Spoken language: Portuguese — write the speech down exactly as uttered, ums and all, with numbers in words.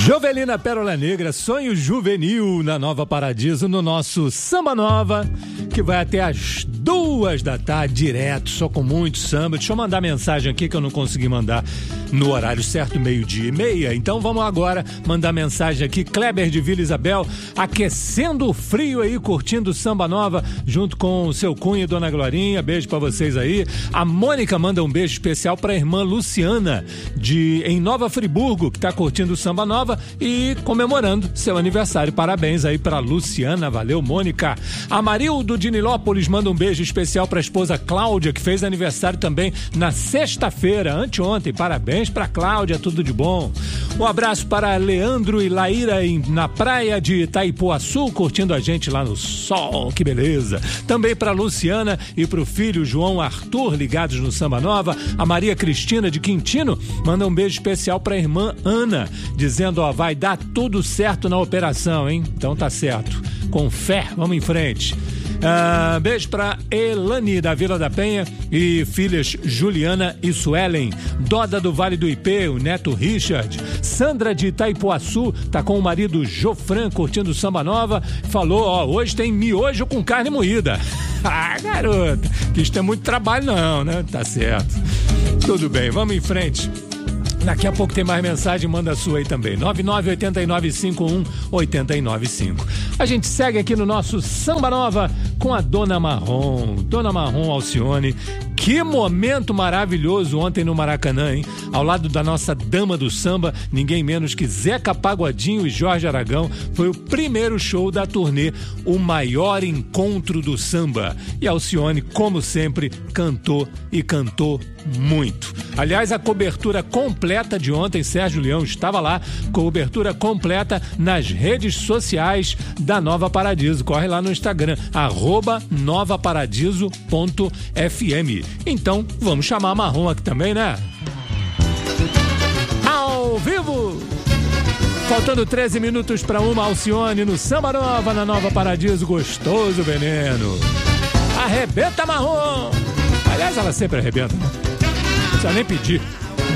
Jovelina Pérola Negra, sonho juvenil na Nova Paradiso, no nosso Samba Nova, que vai até as duas da tarde, direto, só com muito samba. Deixa eu mandar mensagem aqui que eu não consegui mandar no horário certo, meio-dia e meia. Então vamos agora mandar mensagem aqui. Kleber de Vila Isabel, aquecendo o frio aí, curtindo o Samba Nova, junto com o seu Cunha e Dona Glorinha. Beijo pra vocês aí. A Mônica manda um beijo especial pra irmã Luciana, de, em Nova Friburgo, que tá curtindo o Samba Nova e comemorando seu aniversário. Parabéns aí pra Luciana, valeu, Mônica. A Marildo de Nilópolis manda um beijo especial pra esposa Cláudia, que fez aniversário também na sexta-feira, anteontem. Parabéns pra Cláudia, tudo de bom. Um abraço para Leandro e Laíra em, na praia de Itaipuaçu, curtindo a gente lá no sol, que beleza. Também pra Luciana e pro filho João Arthur, ligados no Samba Nova. A Maria Cristina de Quintino manda um beijo especial pra irmã Ana, dizendo, ó, vai dar tudo certo na operação, hein? Então tá certo. Com fé, vamos em frente. Ah, beijo pra Elane da Vila da Penha e filhas Juliana e Suelen. Doda do Vale do Ipê, o neto Richard. Sandra de Itaipuaçu tá com o marido Jofran curtindo Samba Nova. Falou, ó, hoje tem miojo com carne moída. Ah, garota, que isso é muito trabalho não, né? Tá certo. Tudo bem, vamos em frente. Daqui a pouco tem mais mensagem, manda a sua aí também. nove nove oito nove cinco um oito nove cinco. A gente segue aqui no nosso Samba Nova com a Dona Marrom. Dona Marrom Alcione. Que momento maravilhoso ontem no Maracanã, hein? Ao lado da nossa dama do samba, ninguém menos que Zeca Pagodinho e Jorge Aragão. Foi o primeiro show da turnê, o maior encontro do samba. E Alcione, como sempre, cantou e cantou muito. Aliás, a cobertura completa de ontem, Sérgio Leão estava lá, cobertura completa nas redes sociais da Nova Paradiso. Corre lá no Instagram, arroba nova paradiso ponto f m. Então, vamos chamar a Marrom aqui também, né? Ao vivo! Faltando treze minutos para uma, Alcione no Samba Nova, na Nova Paradiso, gostoso veneno. Arrebenta, Marrom! Aliás, ela sempre arrebenta, né? Não precisa nem pedir.